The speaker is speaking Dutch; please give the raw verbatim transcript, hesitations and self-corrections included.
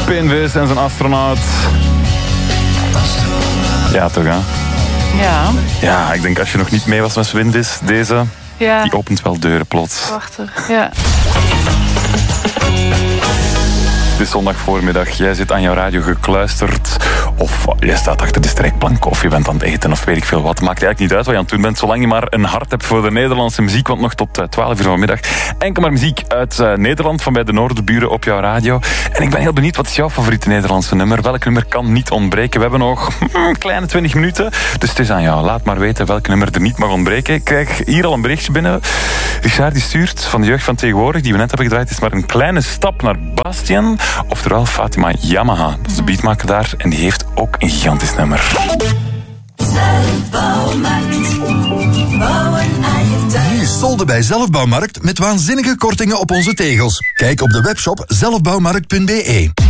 Pinvis en zijn astronaut. Ja, toch, hè? Ja. Ja, ik denk als je nog niet mee was met Pinvis, deze, Ja. die opent wel deuren plots. Prachtig, ja. Het is zondag voormiddag, jij zit aan jouw radio gekluisterd. Of jij staat achter de strijkplank, of je bent aan het eten, of weet ik veel wat. Maakt eigenlijk niet uit wat je aan het doen bent, zolang je maar een hart hebt voor de Nederlandse muziek. Want nog tot twaalf uur vanmiddag enkel maar muziek uit uh, Nederland, van bij de Noorderburen op jouw radio. En ik ben heel benieuwd, wat is jouw favoriete Nederlandse nummer? Welk nummer kan niet ontbreken? We hebben nog een kleine twintig minuten, dus het is aan jou. Laat maar weten welk nummer er niet mag ontbreken. Ik krijg hier al een berichtje binnen. Richard die stuurt van de jeugd van tegenwoordig, die we net hebben gedraaid, is maar een kleine stap naar Bastian. Oftewel Fatima Yamaha. Dat is de beatmaker daar en die heeft ook een gigantisch nummer. Nu is solden bij Zelfbouwmarkt met waanzinnige kortingen op onze tegels. Kijk op de webshop zelfbouwmarkt punt be.